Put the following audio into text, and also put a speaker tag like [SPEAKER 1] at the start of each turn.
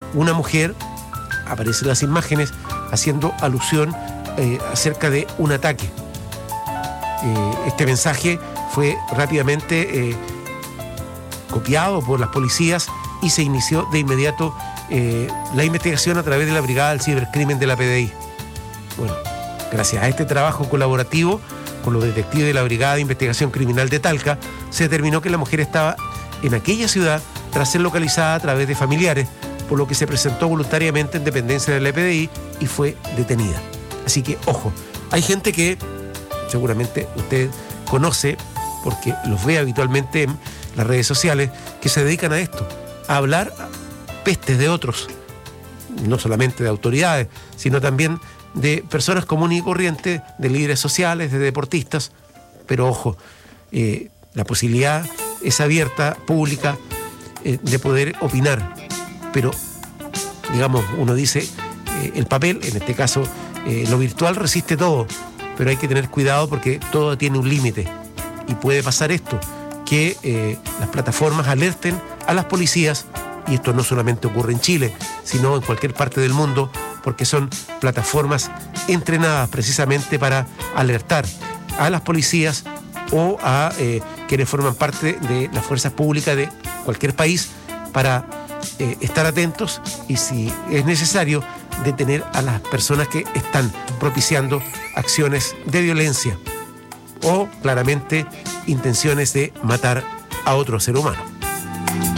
[SPEAKER 1] una mujer, aparecen las imágenes, haciendo alusión acerca de un ataque. Este mensaje fue rápidamente copiado por las policías y se inició de inmediato la investigación a través de la Brigada del Cibercrimen de la PDI. Bueno, gracias a este trabajo colaborativo con los detectives de la Brigada de Investigación Criminal de Talca, se determinó que la mujer estaba en aquella ciudad tras ser localizada a través de familiares, por lo que se presentó voluntariamente en dependencia de la PDI y fue detenida. Así que, ojo, hay gente que seguramente usted conoce, porque los ve habitualmente en las redes sociales, que se dedican a esto, a hablar pestes de otros, no solamente de autoridades, sino también de personas comunes y corrientes, de líderes sociales, de deportistas. Pero ojo, la posibilidad es abierta, pública, de poder opinar. Pero, digamos, uno dice, el papel, en este caso, lo virtual resiste todo, pero hay que tener cuidado porque todo tiene un límite. Y puede pasar esto, que las plataformas alerten a las policías, y esto no solamente ocurre en Chile, sino en cualquier parte del mundo, porque son plataformas entrenadas precisamente para alertar a las policías o a quienes forman parte de las fuerzas públicas de cualquier país para estar atentos y, si es necesario, detener a las personas que están propiciando acciones de violencia o claramente intenciones de matar a otro ser humano.